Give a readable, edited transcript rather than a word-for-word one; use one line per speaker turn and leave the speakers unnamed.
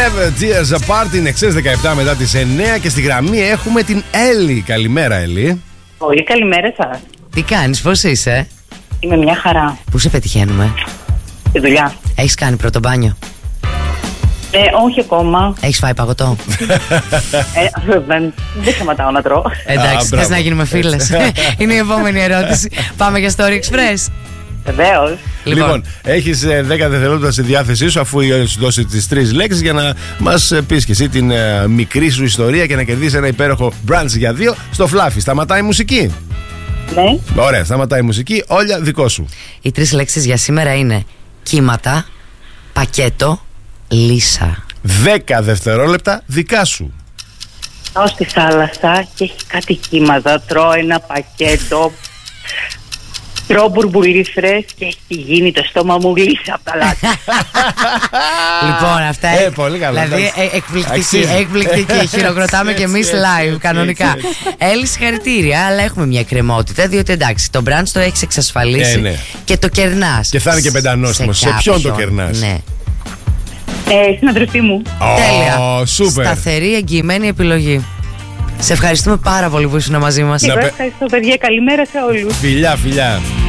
Never Tears Apart είναι 6:17 μετά τις 9 και στη γραμμή έχουμε την Έλλη. Καλημέρα, Έλλη.
Πολύ καλημέρα σας.
Τι κάνεις, πώς είσαι?
Είμαι μια χαρά.
Πού σε πετυχαίνουμε?
Στη δουλειά.
Έχεις κάνει πρώτο μπάνιο?
Όχι ακόμα.
Έχεις φάει παγωτό?
Δεν σταματάω να τρώω.
Εντάξει, θες να γίνουμε φίλες? Είναι η επόμενη ερώτηση. Πάμε για Story Express.
Βεβαίως.
Λοιπόν, έχεις 10 δευτερόλεπτα στη διάθεσή σου, αφού σου δώσει τις 3 λέξεις, για να μας πεις και εσύ την μικρή σου ιστορία και να κερδίσεις ένα υπέροχο brunch για 2 στο Fluffy. Σταματάει η μουσική?
Ναι.
Ωραία, σταματάει η μουσική. Όλια δικό σου.
Οι 3 λέξεις για σήμερα είναι κύματα, πακέτο, λύσα.
10 δευτερόλεπτα δικά σου.
Πάω στη θάλασσα και έχει κάτι κύματα. Τρώω ένα πακέτο. Τρώω μπουρμπουλήθρες και έχει γίνει το στόμα μου λύσα από τα λάθη.
Λοιπόν, αυτά
πολύ καλά.
Δηλαδή εκπληκτική. Χειροκροτάμε και εμείς live κανονικά. Έλλη, συγχαρητήρια, αλλά έχουμε μια εκκρεμότητα, διότι εντάξει, το brunch το έχεις εξασφαλίσει και το κερνάς.
Και θα είναι και πεντανόστιμος. Σε ποιον το κερνάς?
Ναι.
Στην αδερφή μου.
Τέλεια.
Σούπερ.
Σταθερή, εγγυημένη επιλογή. Σε ευχαριστούμε πάρα πολύ που ήσουν μαζί μας.
Ευχαριστώ, παιδιά. Καλημέρα σε όλους.
Φιλιά, φιλιά.